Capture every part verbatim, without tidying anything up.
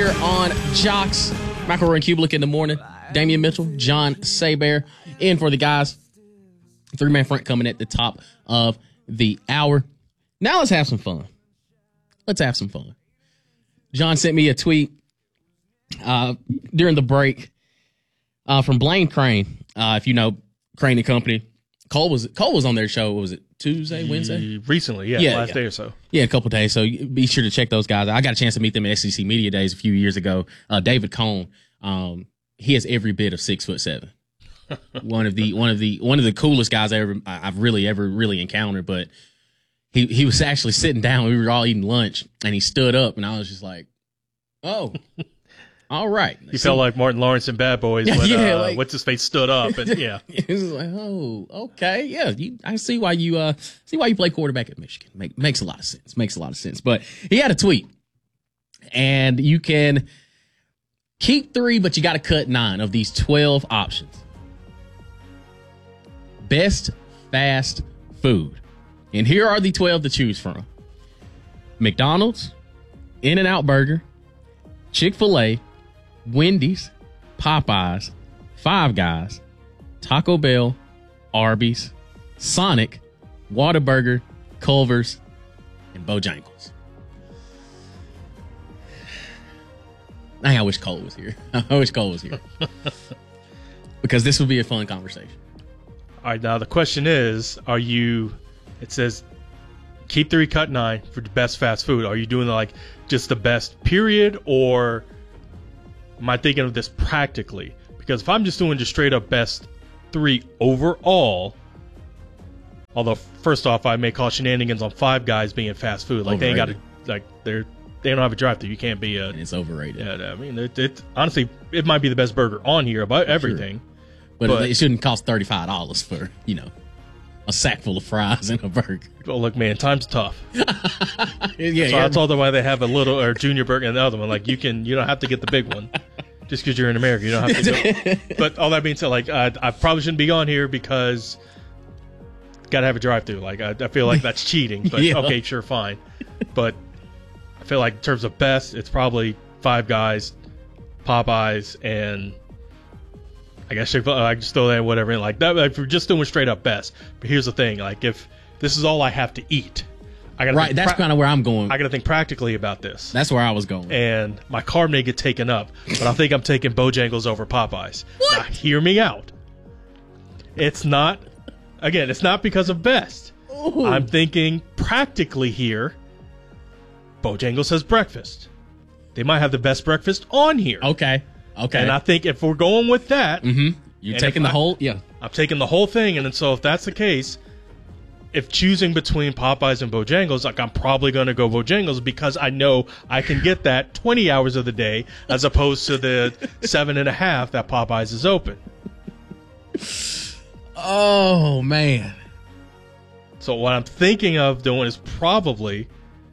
here on Jocks. McElroy and Kublik in the morning. Damian Mitchell, John Saber in for the guys. Three-man front coming at the top of the hour. Now let's have some fun. Let's have some fun. John sent me a tweet uh, during the break uh, from Blaine Crane. Uh, if you know Crane and Company, Cole was Cole was on their show. What was it, Tuesday, Wednesday? Recently, yeah, yeah last yeah. day or so. Yeah, a couple days. So be sure to check those guys out. I got a chance to meet them at S E C Media Days a few years ago. Uh, David Cohn, um, he has every bit of six foot seven. one of the one of the one of the coolest guys I ever I've really ever really encountered. But he he was actually sitting down. We were all eating lunch, and he stood up, and I was just like, "Oh, all right." You felt like Martin Lawrence in Bad Boys when yeah, uh, like, what's his face stood up, and yeah, it was like, "Oh, okay, yeah." You, I see why you uh see why you play quarterback at Michigan. Make, makes a lot of sense. Makes a lot of sense. But he had a tweet, and you can keep three, but you got to cut nine of these twelve options. Best fast food. And here are the twelve to choose from. McDonald's, In-N-Out Burger, Chick-fil-A, Wendy's, Popeyes, Five Guys, Taco Bell, Arby's, Sonic, Whataburger, Culver's, and Bojangles. I wish Cole was here. I wish Cole was here. Because this would be a fun conversation. All right, now the question is, are you, it says, keep three, cut nine for the best fast food. Are you doing like just the best period, or am I thinking of this practically? Because if I'm just doing just straight up best three overall, although first off, I may call shenanigans on Five Guys being fast food. Like Overrated. they ain't got to, like they're, they don't have a drive-thru. You can't be a. And it's overrated. Yeah, I mean, it, it honestly, it might be the best burger on here about everything. Sure. But, but it shouldn't cost thirty-five dollars for, you know, a sack full of fries and a burger. Well, look, man, time's tough. yeah, so yeah. I told them why they have a little or junior burger and the other one. Like, you can, you don't have to get the big one just because you're in America. You don't have to go. But all that being said, like, I, I probably shouldn't be on here because gotta have a drive-through. Like, I, I feel like that's cheating. But yeah. okay, sure, fine. But I feel like in terms of best, it's probably Five Guys, Popeyes, and I guess Chick-fil-A, I just throw that in whatever. Like that, if we're just doing straight up best. But here's the thing: like if this is all I have to eat, I gotta right. That's pra- kind of where I'm going. I got to think practically about this. That's where I was going. And my carb may get taken up, but I think I'm taking Bojangles over Popeyes. What? Now, hear me out. It's not. Again, it's not because of best. Ooh. I'm thinking practically here. Bojangles has breakfast. They might have the best breakfast on here. Okay. Okay. And I think if we're going with that, mm-hmm. You're taking the I, whole, yeah. I'm taking the whole thing, and then so if that's the case, if choosing between Popeyes and Bojangles, like I'm probably going to go Bojangles because I know I can get that twenty hours of the day as opposed to the seven and a half that Popeyes is open. Oh man! So what I'm thinking of doing is probably.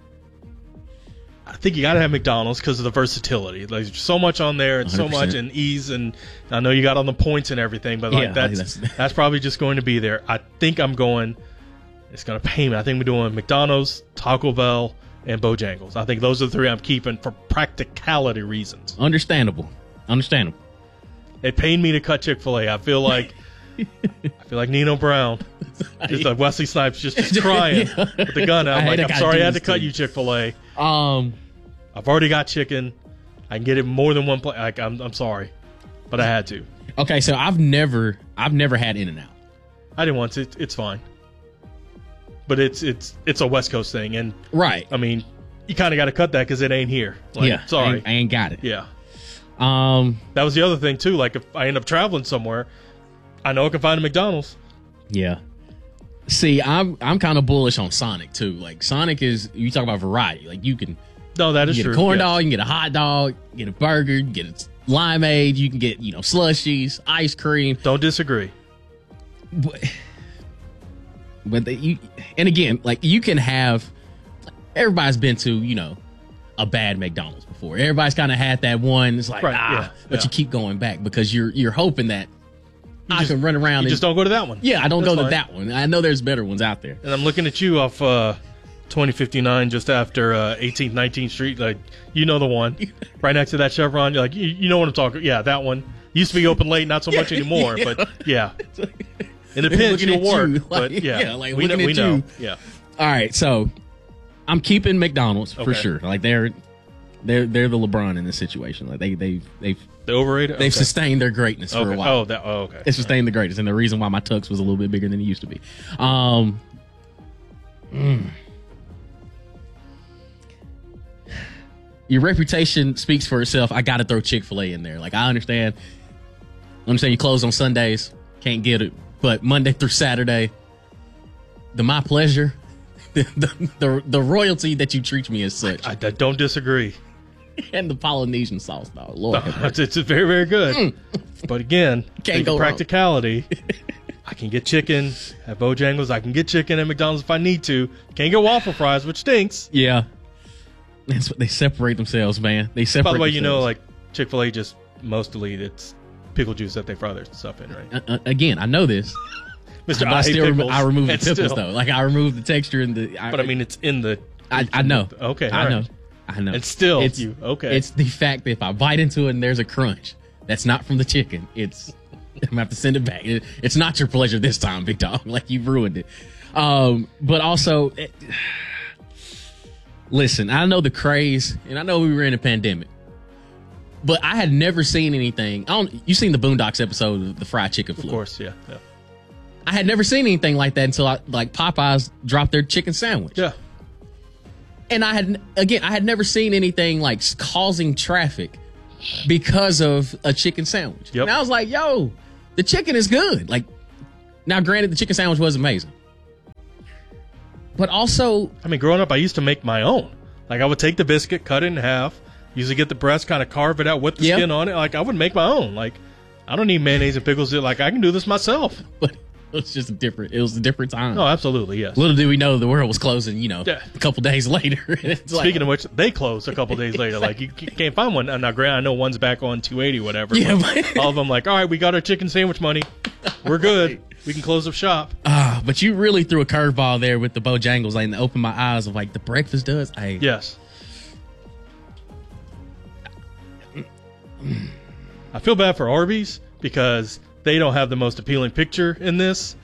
I think you got to have McDonald's because of the versatility. Like, there's so much on there and so much and ease, and I know you got on the points and everything, but like yeah, that's, that's that's probably just going to be there. I think I'm going. It's going to pay me. I think we're doing McDonald's, Taco Bell, and Bojangles. I think those are the three I'm keeping for practicality reasons. Understandable. Understandable. It pained me to cut Chick-fil-A. I feel like I feel like Nino Brown, just like Wesley Snipes, just, just crying yeah. with the gun out. I'm like, I'm sorry, I had to cut you, Chick-fil-A. Um. I've already got chicken. I can get it more than one place. Like, I'm, I'm sorry, but I had to. Okay, so I've never, I've never had In-N-Out. I didn't want to. It's fine, but it's, it's, it's a West Coast thing, and right. I mean, you kind of got to cut that because it ain't here. Like, yeah, sorry, I ain't, I ain't got it. Yeah. Um, that was the other thing too. Like, if I end up traveling somewhere, I know I can find a McDonald's. Yeah. See, I'm, I'm kind of bullish on Sonic too. Like, Sonic is, you talk about variety. Like, you can. No, that is you get true. a corn yes. dog, you can get a hot dog, you can get a burger, you can get a limeade, you can get, you know, slushies, ice cream. Don't disagree. But, but the, you, and again, like you can have, everybody's been to, you know, a bad McDonald's before. Everybody's kind of had that one. It's like, right, ah, yeah, but yeah. you keep going back because you're you're hoping that you I just, can run around. You and, just don't go to that one. Yeah, I don't That's go fine. to that one. I know there's better ones out there. And I'm looking at you off uh, twenty fifty-nine, just after uh, eighteenth, nineteenth Street. Like, you know the one. Right next to that Chevron. You're like, you, you know what I'm talking. Yeah, that one. Used to be open late, not so much anymore. Yeah. But, yeah. In a pinch, it'll work. You. But, Like, yeah, yeah, like we, know, looking we at know. you. Yeah. All right, so I'm keeping McDonald's for Okay. sure. Like they're they're they're the LeBron in this situation. Like they they they've The overrated? they've Okay. sustained their greatness for Okay. a while. Oh, that, oh, okay. They sustained the greatness, and the reason why my tux was a little bit bigger than it used to be. Um, mm. Your reputation speaks for itself. I got to throw Chick-fil-A in there. Like, I understand. I understand you close on Sundays. Can't get it. But Monday through Saturday, the my pleasure, the, the, the, the royalty that you treat me as such, I, I don't disagree. and the Polynesian sauce, dog. Lord have mercy. It's, it's very, very good. But again, think go of wrong. practicality. I can get chicken at Bojangles. I can get chicken at McDonald's if I need to. Can't get waffle fries, which stinks. Yeah. That's what they separate themselves, man. They separate By the way, you know, themselves. like Chick-fil-A, just mostly it's pickle juice that they fry their stuff in, right? Uh, uh, again, I know this. Mister But I I hate still remo- pickles. I remove the and pickles still- though. Like I remove the texture and the. I, But I mean, it's in the. I, I know. Okay, I all know. right. I know. And still, it's you okay? It's the fact that if I bite into it and there's a crunch, that's not from the chicken. It's I'm gonna have to send it back. It, it's not your pleasure this time, big dog. Like you've ruined it. Um, but also, it, listen, I know the craze, and I know we were in a pandemic, but I had never seen anything. I don't. You seen the Boondocks episode of the fried chicken flu? Of course, yeah, yeah, I had never seen anything like that until I, like Popeyes dropped their chicken sandwich. yeah. And I had, again, I had never seen anything like causing traffic because of a chicken sandwich. Yep. And I was like, yo, the chicken is good. Like, now granted, the chicken sandwich was amazing. But also, I mean, growing up, I used to make my own. Like, I would take the biscuit, cut it in half, usually get the breast, kind of carve it out with the Yeah. skin on it. Like, I would make my own. Like, I don't need mayonnaise and pickles. Like, I can do this myself. but it was just a different, it was a different time. Oh, absolutely, yes. Little did we know the world was closing, you know, Yeah. a couple days later. It's like, Speaking of which, they closed a couple days later. Like, you c- can't find one. Now, granted, I know one's back on two eighty, whatever. Yeah, but but- all of them like, all right, we got our chicken sandwich money. We're good. We can close up shop. ah, but you really threw a curveball there with the Bojangles, like, and opened my eyes of like the breakfast does. I, Yes. I feel bad for Arby's because they don't have the most appealing picture in this.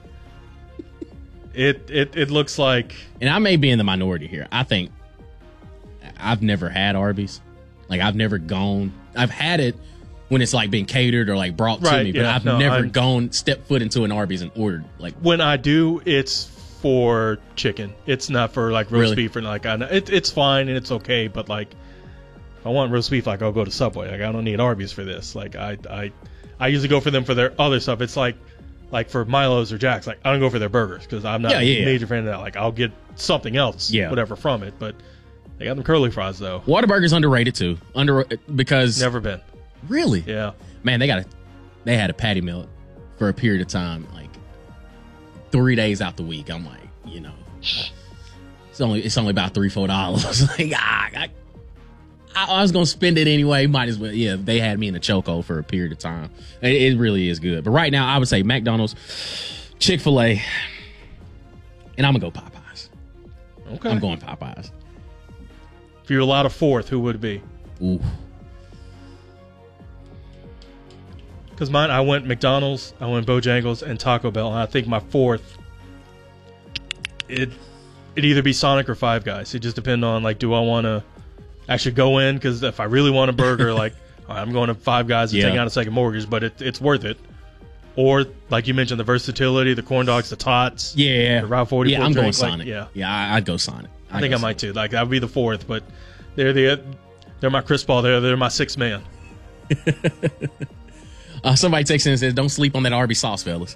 It it it looks like And I may be in the minority here. I think I've never had Arby's. Like I've never gone. I've had it when it's like being catered or like brought to Right, me, but yeah, I've no, never I'm- gone step foot into an Arby's and ordered. Like when I do, it's for chicken. It's not for like roast Really? beef or like I know it, it's fine and it's okay, but like if I want roast beef, like I'll go to Subway. Like I don't need Arby's for this. Like I I I usually go for them for their other stuff. It's like like for Milo's or Jack's. Like I don't go for their burgers because I'm not Yeah, yeah, a yeah. major fan of that. Like I'll get something else, Yeah. whatever from it. But they got them curly fries though. Whataburger's underrated too. Under because Never been. really, Yeah. man, they got a they had a patty melt for a period of time, like three days out the week. I'm like, you know, it's only it's only about three four dollars. Like ah, I, I, I was gonna spend it anyway. Might as well. Yeah, they had me in a chokehold for a period of time. It, it really is good. But right now, I would say McDonald's, Chick-fil-A, and I'm gonna go Popeyes. Okay. I'm going Popeyes. If you're allowed a fourth, who would it be? Ooh, Because mine, I went McDonald's, I went Bojangles, and Taco Bell. And I think my fourth, it it'd either be Sonic or Five Guys. It just depends on like, do I want to actually go in? Because if I really want a burger, like all right, I'm going to Five Guys and Yeah. taking out a second mortgage, but it, it's worth it. Or like you mentioned, the versatility, the corn dogs, the tots. yeah, The Route forty-four Yeah, I'm going drink, like, Sonic. yeah. yeah, I, I'd go Sonic. I think I might too. Like that would be the fourth, but they're the they're my Chris Paul. They're they're my sixth man. Uh, somebody texts in and says, "Don't sleep on that Arby's sauce, fellas."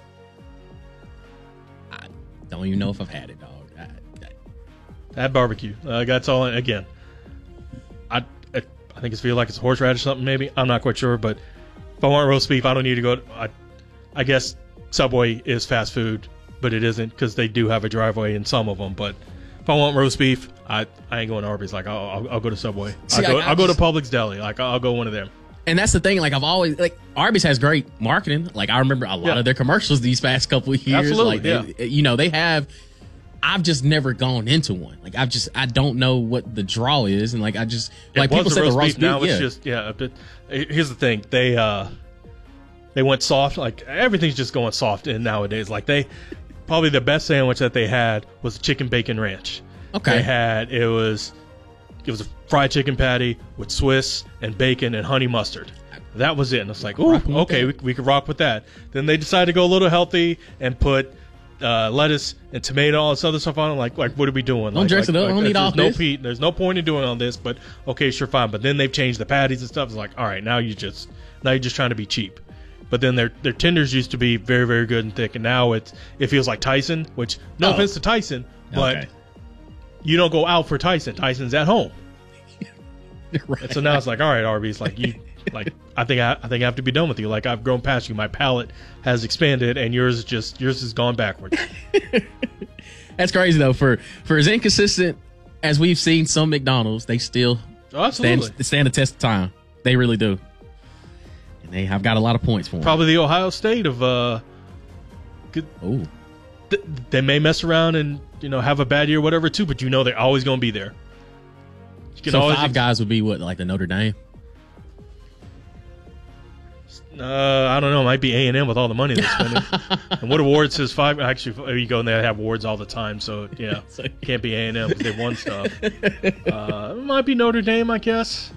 I don't even know if I've had it, dog. I, I, That barbecue. Uh, that's all. Again, I, I I think it's feel like it's horseradish or something. Maybe I'm not quite sure. But if I want roast beef, I don't need to go. I, I guess Subway is fast food, but it isn't because they do have a driveway in some of them. But if I want roast beef, I, I ain't going to Arby's. Like I'll I'll, I'll go to Subway. See, I'll go, I- I I'll go to just- Publix Deli. Like I'll, I'll go one of them. and that's the thing. Like I've always like Arby's has great marketing. Like I remember a lot Yeah. of their commercials these past couple of years. Absolutely, like they, you know, they have I've just never gone into one. Like I've just I don't know what the draw is, and like I just it like people say the roast beef. Now yeah. it's just yeah. But here's the thing: they uh they went soft. Like everything's just going soft in nowadays. Like they probably the best sandwich that they had was a chicken bacon ranch. Okay, they had it was it was a fried chicken patty with Swiss and bacon and honey mustard. That was it. And it's like, oh, okay, we, we could rock with that. Then they decided to go a little healthy and put uh, lettuce and tomato, all this other stuff on it. Like, like what are we doing? Don't like, dress like, it up. like, Don't need all no this. Pete, there's no point in doing all this, but okay, sure, fine. But then they've changed the patties and stuff. It's like, all right, now you just now you're just trying to be cheap. But then their their tenders used to be very, very good and thick, and now it's it feels like Tyson, which no Oh. offense to Tyson, but Okay. you don't go out for Tyson. Tyson's at home. Right. And so now it's like, all right, Arby's, like you, like I think I, I think I have to be done with you. Like I've grown past you. My palate has expanded, and yours is just yours has gone backwards. That's crazy though. For for as inconsistent as we've seen some McDonald's, they still Oh, absolutely. stand stand the test of time. They really do, and they have got a lot of points for them. Probably the Ohio State of uh, could, Oh, th- they may mess around and you know have a bad year, or whatever, too. But you know they're always going to be there. You can so always Five Guys would be what, like the Notre Dame? Uh, I don't know. It might be A and M with all the money they're spending. And what awards has Five? Actually, there you go, and they have awards all the time. So yeah, So- can't be A and M because they've won stuff. Uh, it might be Notre Dame, I guess.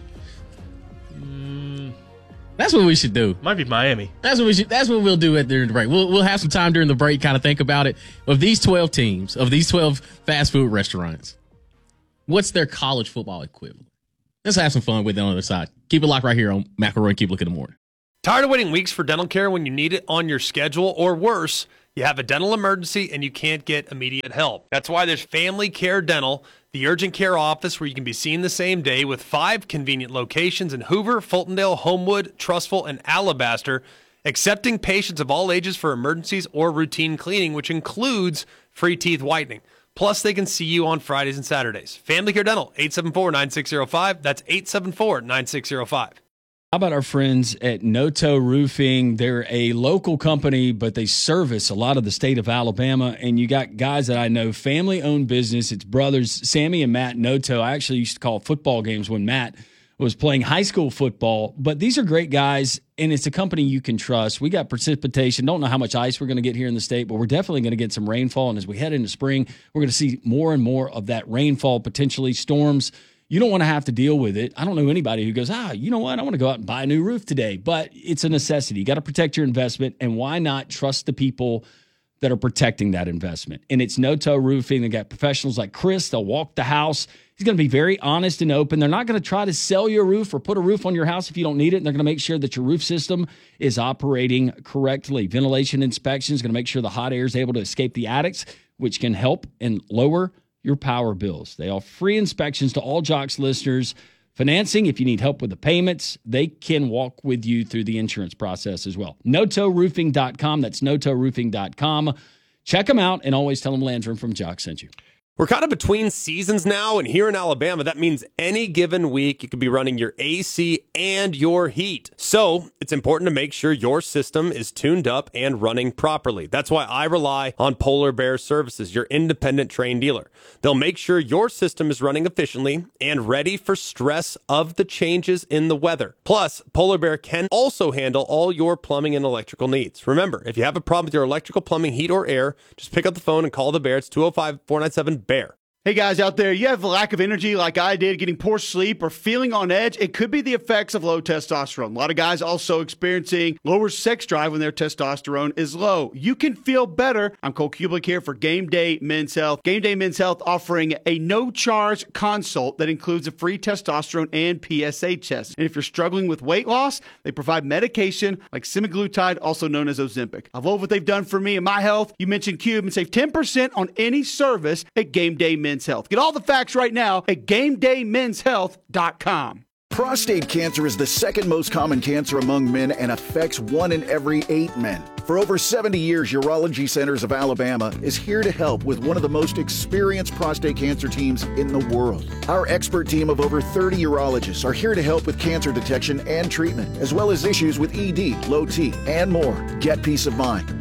Mm, That's what we should do. might be Miami. That's what we should. That's what we'll do at during the break. We'll we'll have some time during the break, kind of think about it. Of these twelve teams, of these twelve fast food restaurants, what's their college football equivalent? Let's have some fun with it on the other side. Keep it locked right here on McElroy and Keep Looking in the Morning. Tired of waiting weeks for dental care when you need it on your schedule, or worse, you have a dental emergency and you can't get immediate help? That's why there's Family Care Dental, the urgent care office where you can be seen the same day, with five convenient locations in Hoover, Fultondale, Homewood, Trussville, and Alabaster, accepting patients of all ages for emergencies or routine cleaning, which includes free teeth whitening. Plus, they can see you on Fridays and Saturdays. Family Care Dental, eight seven four, nine six zero five. That's eight seven four, nine six zero five. How about our friends at Noto Roofing? They're a local company, but they service a lot of the state of Alabama. And you got guys that I know, family-owned business. It's brothers, Sammy and Matt Noto. I actually used to call football games when Matt was playing high school football. But these are great guys, and it's a company you can trust. We got precipitation. Don't know how much ice we're going to get here in the state, but we're definitely going to get some rainfall. And as we head into spring, we're going to see more and more of that rainfall, potentially storms. You don't want to have to deal with it. I don't know anybody who goes, ah, you know what? I want to go out and buy a new roof today. But it's a necessity. You got to protect your investment. And why not trust the people that are protecting that investment? And it's Noto Roofing. They got professionals like Chris. They'll walk the house. He's going to be very honest and open. They're not going to try to sell you a roof or put a roof on your house if you don't need it. And they're going to make sure that your roof system is operating correctly. Ventilation inspection is going to make sure the hot air is able to escape the attics, which can help and lower your power bills. They offer free inspections to all Jocks listeners. Financing, if you need help with the payments, they can walk with you through the insurance process as well. Noto Roofing dot com. That's Noto Roofing dot com. Check them out, and always tell them Landrum from Jocks sent you. We're kind of between seasons now, and here in Alabama, that means any given week you could be running your A C and your heat. So it's important to make sure your system is tuned up and running properly. That's why I rely on Polar Bear Services, your independent trained dealer. They'll make sure your system is running efficiently and ready for stress of the changes in the weather. Plus, Polar Bear can also handle all your plumbing and electrical needs. Remember, if you have a problem with your electrical, plumbing, heat, or air, just pick up the phone and call the Bear. It's two oh five, four nine seven, B E A R. Hey guys out there, you have a lack of energy like I did, getting poor sleep or feeling on edge. It could be the effects of low testosterone. A lot of guys also experiencing lower sex drive when their testosterone is low. You can feel better. I'm Cole Kublik here for Game Day Men's Health. Game Day Men's Health offering a no-charge consult that includes a free testosterone and P S A test. And if you're struggling with weight loss, they provide medication like semaglutide, also known as Ozempic. I love what they've done for me and my health. You mentioned Cube and save ten percent on any service at Game Day Men's Health. Get all the facts right now at game day men's health dot com. Prostate cancer is the second most common cancer among men and affects one in every eight men. For over seventy years, Urology Centers of Alabama is here to help with one of the most experienced prostate cancer teams in the world. Our expert team of over thirty urologists are here to help with cancer detection and treatment, as well as issues with E D, low T, and more. Get peace of mind.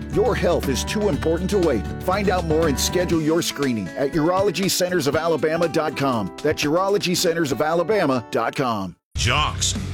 Your health is too important to wait. Find out more and schedule your screening at urology centers of alabama dot com. That's urology centers of alabama dot com. Jocks,